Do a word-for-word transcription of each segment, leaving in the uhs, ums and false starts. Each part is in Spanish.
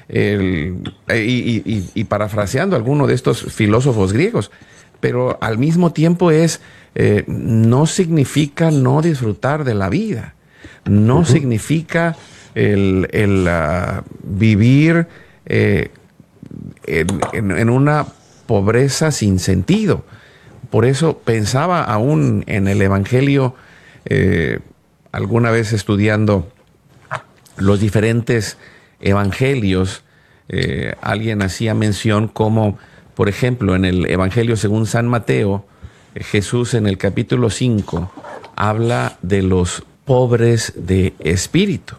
el, y, y, y parafraseando a alguno de estos filósofos griegos, pero al mismo tiempo es, eh, no significa no disfrutar de la vida, no uh-huh. significa el, el uh, vivir eh, en, en, en una pobreza sin sentido. Por eso pensaba aún en el Evangelio, eh, alguna vez estudiando los diferentes evangelios, eh, alguien hacía mención como, por ejemplo, en el Evangelio según San Mateo, eh, Jesús en el capítulo cinco habla de los pobres de espíritu.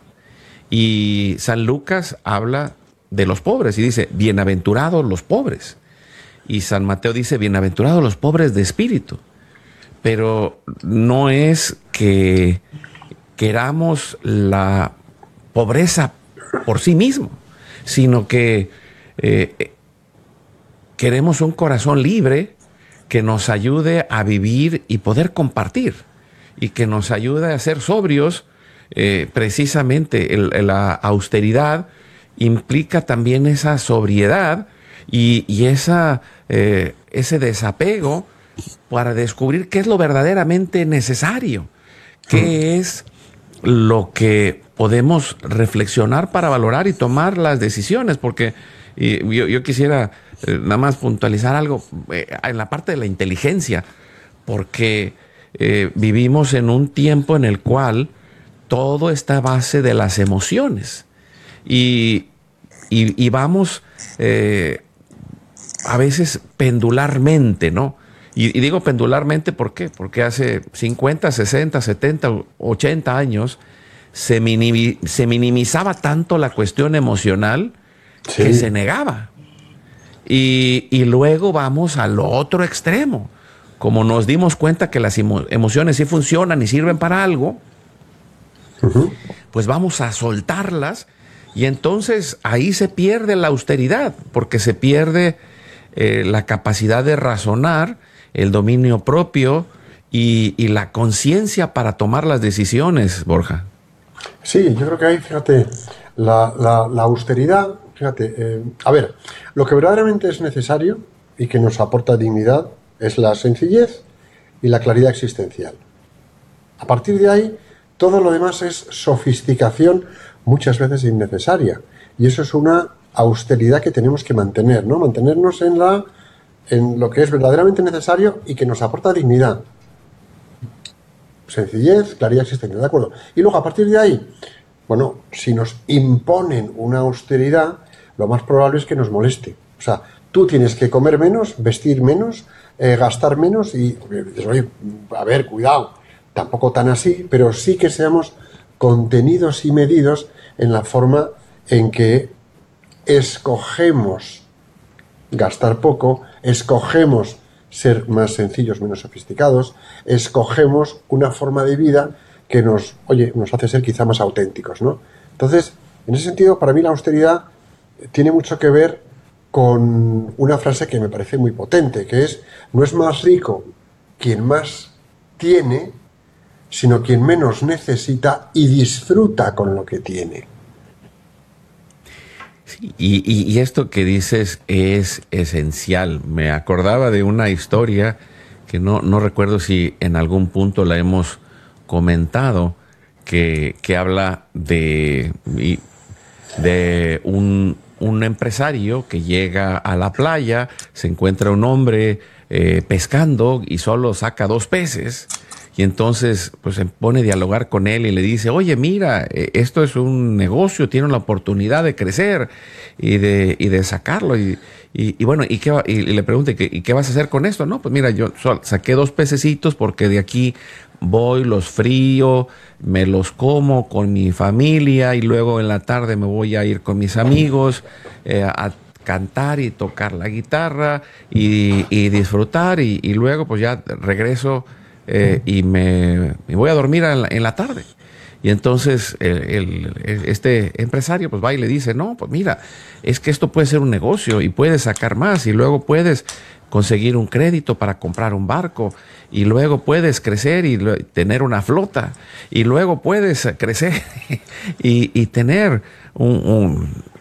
Y San Lucas habla de los pobres y dice, bienaventurados los pobres. Y San Mateo dice, bienaventurados los pobres de espíritu. Pero no es que queramos la pobreza por sí mismo, sino que eh, queremos un corazón libre que nos ayude a vivir y poder compartir, y que nos ayude a ser sobrios. Eh, precisamente el, la austeridad implica también esa sobriedad y, y esa, eh, ese desapego para descubrir qué es lo verdaderamente necesario, qué es lo que podemos reflexionar para valorar y tomar las decisiones, porque y yo, yo quisiera eh, nada más puntualizar algo eh, en la parte de la inteligencia, porque eh, vivimos en un tiempo en el cual todo está a base de las emociones y, y, y vamos eh, a veces pendularmente, ¿no? Y, y digo pendularmente, ¿por qué? Porque hace cincuenta, sesenta, setenta, ochenta años se, minimi, se minimizaba tanto la cuestión emocional sí. que se negaba. Y, y luego vamos al otro extremo. Como nos dimos cuenta que las emo, emociones sí funcionan y sirven para algo, uh-huh. pues vamos a soltarlas y entonces ahí se pierde la austeridad, porque se pierde eh, la capacidad de razonar, el dominio propio y, y la conciencia para tomar las decisiones, Borja. Sí, yo creo que ahí, fíjate, la, la, la austeridad, fíjate, eh, a ver, lo que verdaderamente es necesario y que nos aporta dignidad es la sencillez y la claridad existencial. A partir de ahí, todo lo demás es sofisticación muchas veces innecesaria. Y eso es una austeridad que tenemos que mantener, ¿no? Mantenernos en la en lo que es verdaderamente necesario y que nos aporta dignidad. Sencillez, claridad existencial, ¿de acuerdo? Y luego, a partir de ahí, bueno, si nos imponen una austeridad, lo más probable es que nos moleste. O sea, tú tienes que comer menos, vestir menos, eh, gastar menos y, oye, a ver, cuidado, tampoco tan así, pero sí que seamos contenidos y medidos en la forma en que escogemos gastar poco, escogemos ser más sencillos, menos sofisticados, escogemos una forma de vida que nos, oye, nos hace ser quizá más auténticos, ¿no? Entonces, en ese sentido, para mí la austeridad tiene mucho que ver con una frase que me parece muy potente, que es, no es más rico quien más tiene, sino quien menos necesita y disfruta con lo que tiene. Sí, y, y, y esto que dices es esencial. Me acordaba de una historia que no, no recuerdo si en algún punto la hemos comentado, que, que habla de, de un, un empresario que llega a la playa, se encuentra un hombre eh, pescando y solo saca dos peces. Y entonces pues se pone a dialogar con él y le dice, oye, mira, esto es un negocio, tiene la oportunidad de crecer y de, y de sacarlo. Y, y, y bueno, ¿y, qué va? Y le pregunta, ¿y qué vas a hacer con esto? No, pues mira, yo saqué dos pececitos porque de aquí voy, los frío, me los como con mi familia y luego en la tarde me voy a ir con mis amigos eh, a cantar y tocar la guitarra y, y disfrutar y, y luego pues ya regreso Eh, y me, me voy a dormir en la, en la tarde. Y entonces el, el, este empresario pues va y le dice, no, pues mira, es que esto puede ser un negocio y puedes sacar más y luego puedes conseguir un crédito para comprar un barco y luego puedes crecer y lo, tener una flota y luego puedes crecer y, y tener un, un,